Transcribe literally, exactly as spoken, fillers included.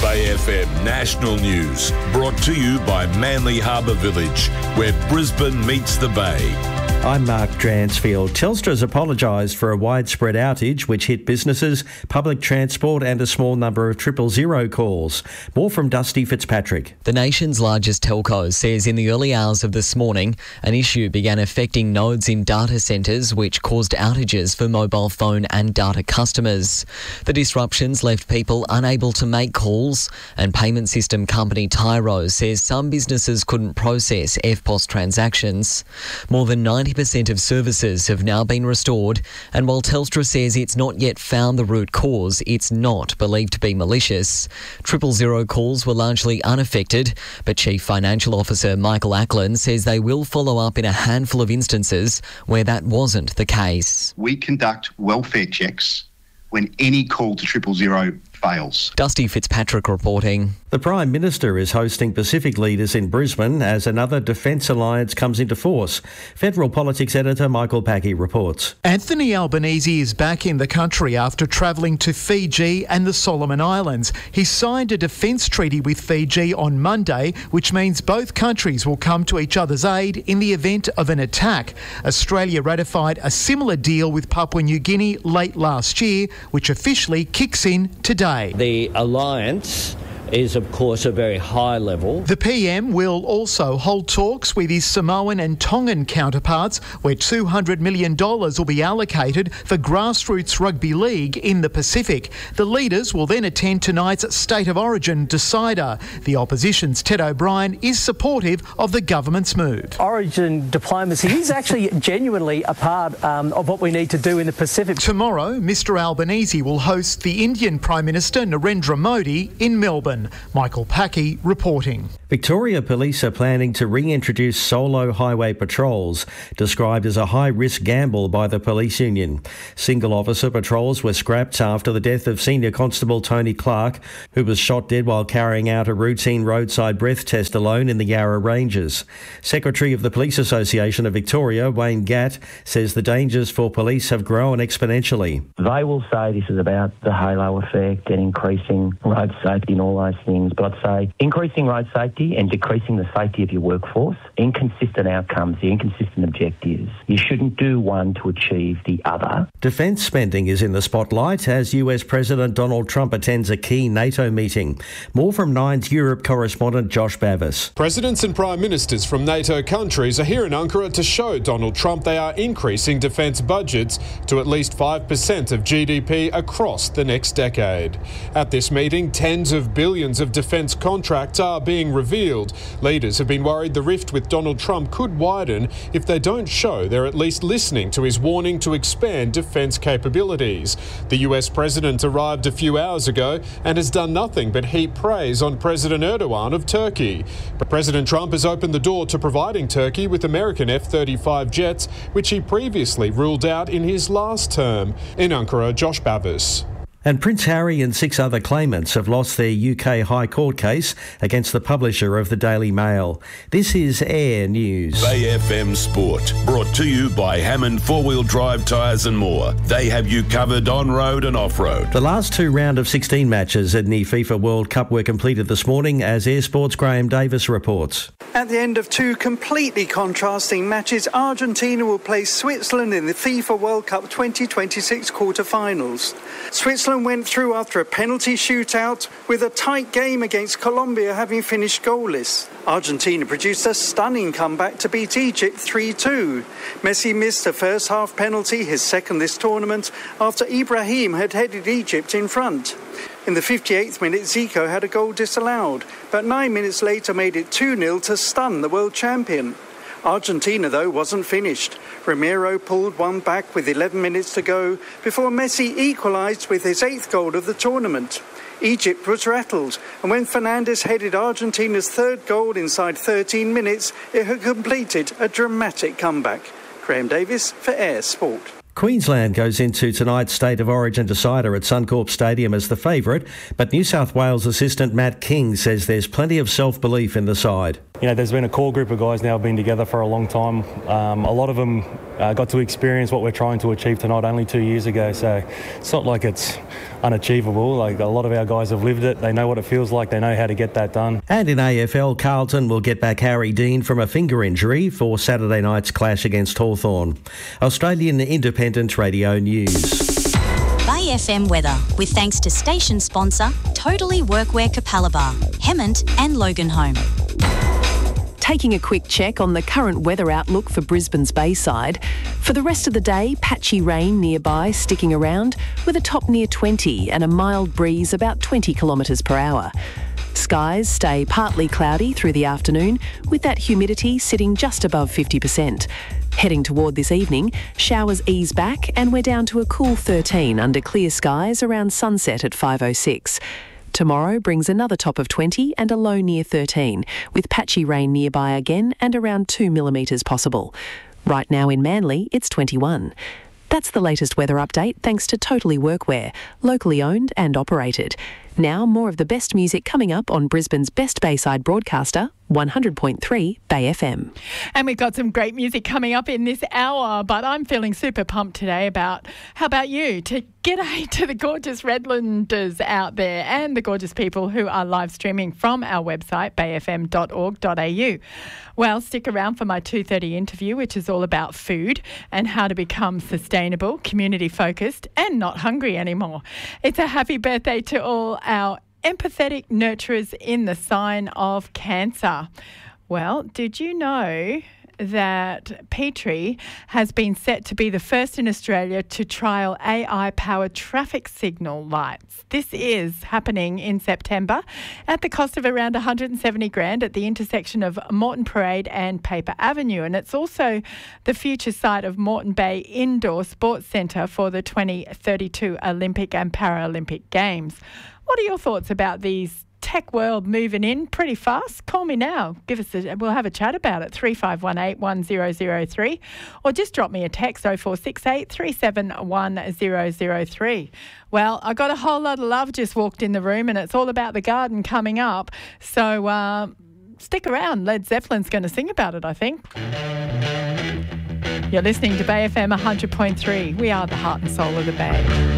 Bay F M National News, brought to you by Manly Harbour Village, where Brisbane meets the Bay. I'm Mark Dransfield. Telstra's apologised for a widespread outage which hit businesses, public transport and a small number of triple zero calls. More from Dusty Fitzpatrick. The nation's largest telco says in the early hours of this morning, an issue began affecting nodes in data centres which caused outages for mobile phone and data customers. The disruptions left people unable to make calls, and payment system company Tyro says some businesses couldn't process E F T P O S transactions. More than ninety percent of services have now been restored, and while Telstra says it's not yet found the root cause, it's not believed to be malicious. Triple zero calls were largely unaffected, but Chief Financial Officer Michael Ackland says they will follow up in a handful of instances where that wasn't the case. We conduct welfare checks when any call to triple zero fails. Dusty Fitzpatrick reporting. The Prime Minister is hosting Pacific leaders in Brisbane as another defence alliance comes into force. Federal Politics Editor Michael Packey reports. Anthony Albanese is back in the country after travelling to Fiji and the Solomon Islands. He signed a defence treaty with Fiji on Monday, which means both countries will come to each other's aid in the event of an attack. Australia ratified a similar deal with Papua New Guinea late last year, which officially kicks in today. The alliance is, of course, a very high level. The P M will also hold talks with his Samoan and Tongan counterparts, where two hundred million dollars will be allocated for grassroots rugby league in the Pacific. The leaders will then attend tonight's State of Origin decider. The opposition's Ted O'Brien is supportive of the government's move. Origin diplomacy is actually genuinely a part um, of what we need to do in the Pacific. Tomorrow, Mister Albanese will host the Indian Prime Minister Narendra Modi in Melbourne. Michael Packey reporting. Victoria Police are planning to reintroduce solo highway patrols, described as a high-risk gamble by the police union. Single-officer patrols were scrapped after the death of Senior Constable Tony Clark, who was shot dead while carrying out a routine roadside breath test alone in the Yarra Ranges. Secretary of the Police Association of Victoria, Wayne Gatt, says the dangers for police have grown exponentially. They will say this is about the halo effect and increasing road safety and all those things, but I'd say increasing road safety and decreasing the safety of your workforce, inconsistent outcomes, the inconsistent objectives. You shouldn't do one to achieve the other. Defence spending is in the spotlight as U S President Donald Trump attends a key NATO meeting. More from Nine's Europe correspondent Josh Bavis. Presidents and prime ministers from NATO countries are here in Ankara to show Donald Trump they are increasing defence budgets to at least five percent of G D P across the next decade. At this meeting, tens of billions of defence contracts are being revealed. Leaders have been worried the rift with Donald Trump could widen if they don't show they're at least listening to his warning to expand defence capabilities. The U S president arrived a few hours ago and has done nothing but heap praise on President Erdogan of Turkey. But President Trump has opened the door to providing Turkey with American F thirty-five jets, which he previously ruled out in his last term. In Ankara, Josh Bavis. And Prince Harry and six other claimants have lost their U K High Court case against the publisher of the Daily Mail. This is Air News. Bay F M Sport, brought to you by Hammond Four-Wheel Drive Tyres and More. They have you covered on-road and off-road. The last two round of sixteen matches at the FIFA World Cup were completed this morning, as Air Sport's Graham Davis reports. At the end of two completely contrasting matches, Argentina will play Switzerland in the FIFA World Cup twenty twenty-six quarter-finals. Switzerland went through after a penalty shootout, with a tight game against Colombia having finished goalless. Argentina produced a stunning comeback to beat Egypt three two. Messi missed a first half penalty, his second this tournament, after Ibrahim had headed Egypt in front. In the fifty-eighth minute, Zico had a goal disallowed, but nine minutes later made it two nil to stun the world champion. Argentina, though, wasn't finished. Ramiro pulled one back with eleven minutes to go before Messi equalised with his eighth goal of the tournament. Egypt was rattled, and when Fernandes headed Argentina's third goal inside thirteen minutes, it had completed a dramatic comeback. Graham Davis for Air Sport. Queensland goes into tonight's State of Origin decider at Suncorp Stadium as the favourite, but New South Wales assistant Matt King says there's plenty of self-belief in the side. you know, there's been a core group of guys now who've been together for a long time. Um, a lot of them uh, got to experience what we're trying to achieve tonight only two years ago, so it's not like it's unachievable. Like, a lot of our guys have lived it. They know what it feels like. They know how to get that done. And in A F L, Carlton will get back Harry Dean from a finger injury for Saturday night's clash against Hawthorn. Australian Independent Radio News. Bay F M weather, with thanks to station sponsor Totally Workwear Capalaba, Hemmant and Loganholme. Taking a quick check on the current weather outlook for Brisbane's Bayside. For the rest of the day, patchy rain nearby sticking around with a top near twenty and a mild breeze about twenty kilometres per hour. Skies stay partly cloudy through the afternoon with that humidity sitting just above fifty percent. Heading toward this evening, showers ease back and we're down to a cool thirteen under clear skies around sunset at five oh six. Tomorrow brings another top of twenty and a low near thirteen, with patchy rain nearby again and around two millimetres possible. Right now in Manly, it's twenty-one. That's the latest weather update thanks to Totally Workwear, locally owned and operated. Now more of the best music coming up on Brisbane's best Bayside broadcaster, one hundred point three Bay F M. And we've got some great music coming up in this hour, but I'm feeling super pumped today about, how about you, to g'day to the gorgeous Redlanders out there and the gorgeous people who are live streaming from our website, bay f m dot org dot a u. Well, stick around for my two thirty interview, which is all about food and how to become sustainable, community-focused and not hungry anymore. It's a happy birthday to all our empathetic nurturers in the sign of Cancer. Well, did you know that Petrie has been set to be the first in Australia to trial A I-powered traffic signal lights? This is happening in September at the cost of around one hundred seventy grand at the intersection of Moreton Parade and Paper Avenue. And it's also the future site of Moreton Bay Indoor Sports Centre for the twenty thirty-two Olympic and Paralympic Games. What are your thoughts about these tech world moving in pretty fast? Call me now. Give us a, we'll have a chat about it. three five one eight, one zero zero three, or just drop me a text oh four six eight, three seven one zero zero three. Well, I got a whole lot of love just walked in the room, and it's all about the garden coming up. So uh, stick around. Led Zeppelin's going to sing about it, I think. You're listening to Bay F M one hundred point three. We are the heart and soul of the Bay.